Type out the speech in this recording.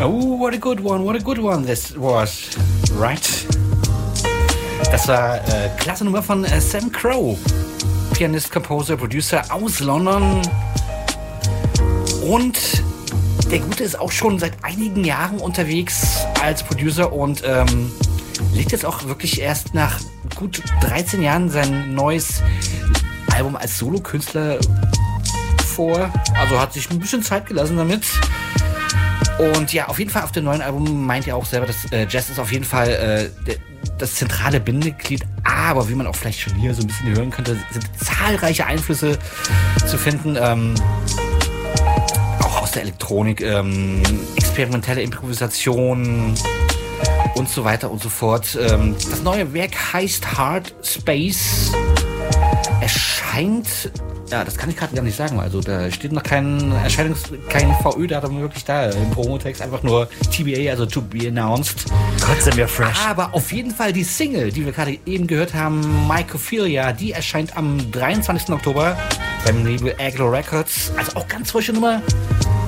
Oh, what a good one this was. Right. Das war klasse Nummer von Sam Crow. Pianist, Composer, Producer aus London. Und der Gute ist auch schon seit einigen Jahren unterwegs als Producer und legt jetzt auch wirklich erst nach gut 13 Jahren sein neues Album als Solokünstler vor. Also hat sich ein bisschen Zeit gelassen damit. Und ja, auf jeden Fall auf dem neuen Album meint er auch selber, dass Jazz ist auf jeden Fall das zentrale Bindeglied. Aber wie man auch vielleicht schon hier so ein bisschen hören könnte, sind zahlreiche Einflüsse zu finden. Auch aus der Elektronik, experimentelle Improvisation und so weiter und so fort. Das neue Werk heißt Hard Space. Erscheint, ja, das kann ich gerade gar nicht sagen. Also da steht noch kein VÖ-Datum wirklich da. Im Promotext einfach nur TBA, also to be announced. Gott, sind wir fresh. Aber auf jeden Fall die Single, die wir gerade eben gehört haben, Mycophilia, die erscheint am 23. Oktober beim Label Aglo Records. Also auch ganz frische Nummer.